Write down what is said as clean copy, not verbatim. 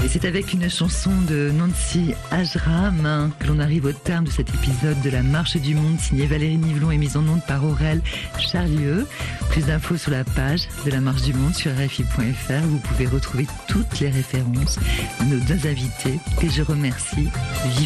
Et c'est avec une chanson de Nancy Ajram que l'on arrive au terme de cet épisode de La Marche du Monde, signé Valérie Nivelon et mise en onde par Aurel Charlieu. Plus d'infos sur la page de La Marche du Monde sur RFI.fr. Vous pouvez retrouver toutes les références de nos deux invités que je remercie vivement.